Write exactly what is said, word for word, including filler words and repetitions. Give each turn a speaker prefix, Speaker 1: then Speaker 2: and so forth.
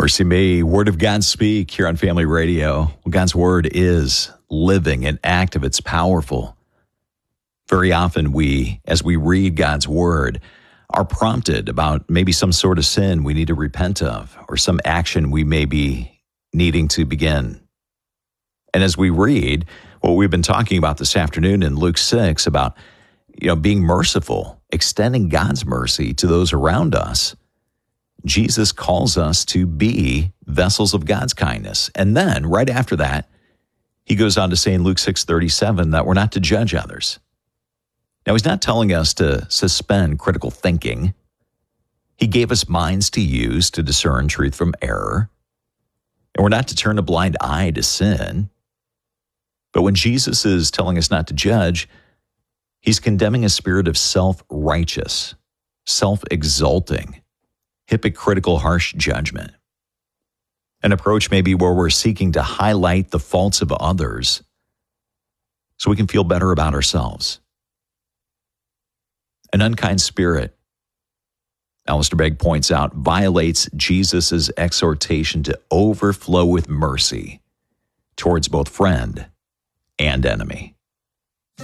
Speaker 1: Mercy me, Word of God speak here on Family Radio. God's Word is living and active. It's powerful. Very often we, as we read God's Word, are prompted about maybe some sort of sin we need to repent of or some action we may be needing to begin. And as we read what we've been talking about this afternoon in Luke six about, you know, being merciful, extending God's mercy to those around us, Jesus calls us to be vessels of God's kindness. And then right after that, he goes on to say in Luke six thirty-seven that we're not to judge others. Now, he's not telling us to suspend critical thinking. He gave us minds to use to discern truth from error. And we're not to turn a blind eye to sin. But when Jesus is telling us not to judge, he's condemning a spirit of self-righteous, self-exalting, hypocritical, harsh judgment. An approach maybe where we're seeking to highlight the faults of others so we can feel better about ourselves. An unkind spirit, Alistair Begg points out, violates Jesus' exhortation to overflow with mercy towards both friend and enemy.